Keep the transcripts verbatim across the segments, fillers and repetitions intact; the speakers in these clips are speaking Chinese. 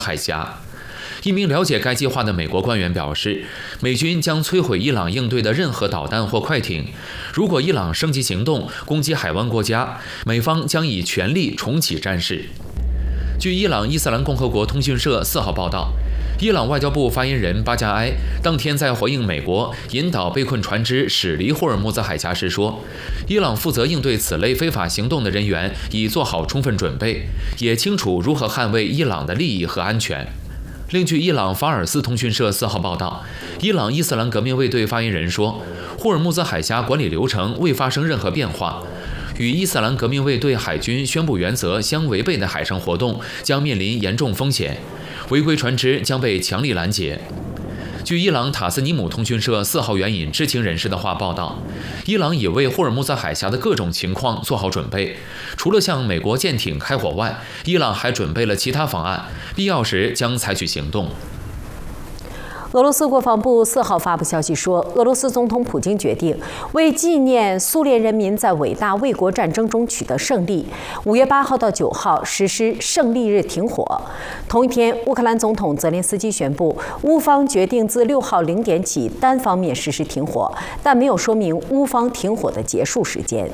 海峡。一名了解该计划的美国官员表示，美军将摧毁伊朗应对的任何导弹或快艇。如果伊朗升级行动，攻击海湾国家，美方将以全力重启战事。据伊朗伊斯兰共和国通讯社四号报道，伊朗外交部发言人巴加埃当天在回应美国引导被困船只驶离霍尔木兹海峡时说，伊朗负责应对此类非法行动的人员已做好充分准备，也清楚如何捍卫伊朗的利益和安全。另据伊朗法尔斯通讯社四号报道，伊朗伊斯兰革命卫队发言人说，霍尔木兹海峡管理流程未发生任何变化，与伊斯兰革命卫队海军宣布原则相违背的海上活动将面临严重风险，违规船只将被强力拦截。据伊朗塔斯尼姆通讯社四号援引知情人士的话报道，伊朗已为霍尔木兹海峡的各种情况做好准备，除了向美国舰艇开火外，伊朗还准备了其他方案，必要时将采取行动。 俄罗斯国防部四号发布消息说，俄罗斯总统普京决定为纪念苏联人民在伟大卫国战争中取得胜利，五月八号到九号实施胜利日停火。同一天，乌克兰总统泽连斯基宣布，乌方决定自六号零点起单方面实施停火，但没有说明乌方停火的结束时间。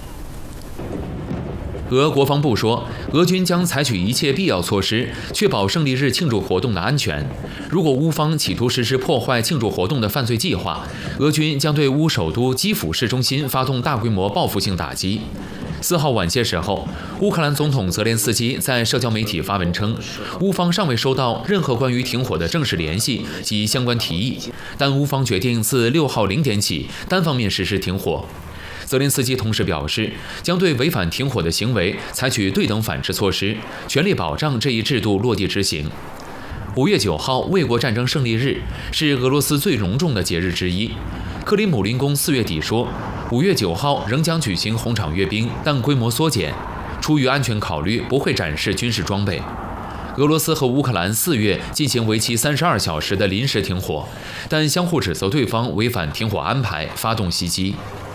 俄国防部说，俄军将采取一切必要措施，确保胜利日庆祝活动的安全。如果乌方企图实施破坏庆祝活动的犯罪计划，俄军将对乌首都基辅市中心发动大规模报复性打击。四号晚些时候，乌克兰总统泽连斯基在社交媒体发文称，乌方尚未收到任何关于停火的正式联系及相关提议，但乌方决定自六号零点起单方面实施停火。泽连斯基同时表示，将对违反停火的行为采取对等反制措施，全力保障这一制度落地执行。五月九号，卫国战争胜利日是俄罗斯最隆重的节日之一。克里姆林宫四月底说，五月九号仍将举行红场阅兵，但规模缩减，出于安全考虑，不会展示军事装备。俄罗斯和乌克兰四月进行为期三十二小时的临时停火，但相互指责对方违反停火安排，发动袭击。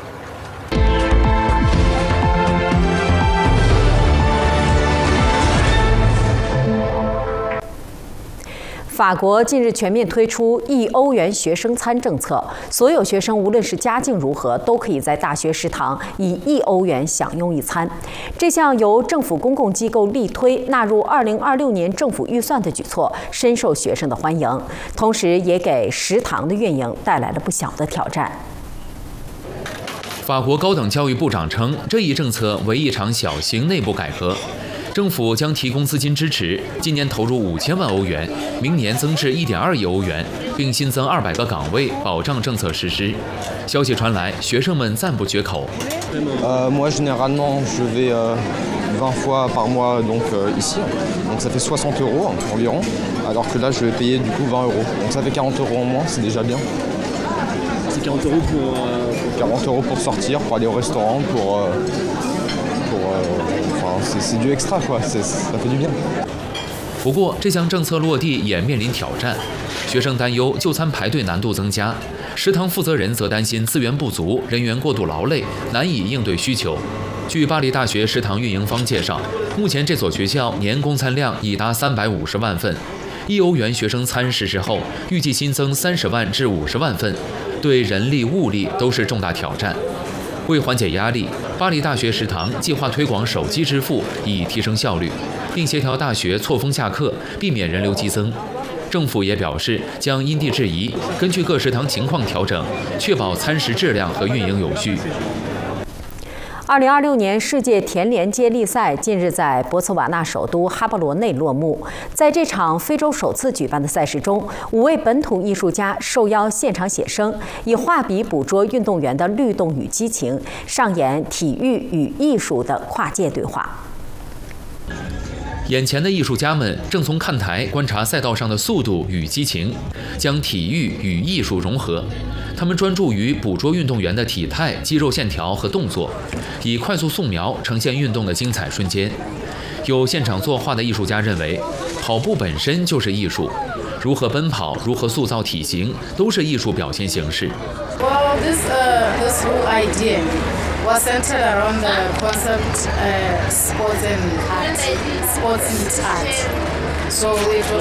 法国近日全面推出一欧元学生餐政策，所有学生无论是家境如何，都可以在大学食堂以一欧元享用一餐。这项由政府公共机构力推、纳入二零二六年政府预算的举措，深受学生的欢迎，同时也给食堂的运营带来了不小的挑战。 法国高等教育部长称，这一政策为一场小型内部改革。政府将提供资金支持，今年投入五千万欧元，明年增至一点二亿欧元，并新增二百个岗位，保障政策实施。消息传来，学生们赞不绝口。 Euh, moi, généralement, je vais euh, vingt fois par mois donc euh, ici, donc ça fait soixante euros environ, alors que là, je vais payer du coup vingt euros, donc ça fait quarante euros en moins, c'est déjà bien. C'est quarante euros pour euh... quarante euros pour sortir, pour aller au restaurant, pour euh, pour euh, C'est, c'est du extra, quoi. C'est, ça fait du bien. 不过，这项政策落地也面临挑战，学生担忧就餐排队难度增加，食堂负责人则担心资源不足，人员过度劳累，难以应对需求。据巴黎大学食堂运营方介绍，目前这所学校年供餐量已达三百五十万份，一欧元学生餐实施后，预计新增三十万至五十万份，对人力物力都是重大挑战。为缓解压力，巴黎大学食堂计划推广手机支付，以提升效率，并协调大学错峰下课，避免人流激增。政府也表示将因地制宜，根据各食堂情况调整，确保餐食质量和运营有序。 二零二六年世界田联接力赛近日在博茨瓦纳首都哈巴罗内落幕。在这场非洲首次举办的赛事中，五位本土艺术家受邀现场写生，以画笔捕捉运动员的律动与激情，上演体育与艺术的跨界对话。 眼前的艺术家们正从看台观察赛道上的速度与激情，将体育与艺术融合。他们专注于捕捉运动员的体态、肌肉线条和动作，以快速素描呈现运动的精彩瞬间。有现场作画的艺术家认为，跑步本身就是艺术，如何奔跑、如何塑造体型，都是艺术表现形式。 Well, this uh, this whole idea was centered around the concept uh, sports and art, sports and art. So it was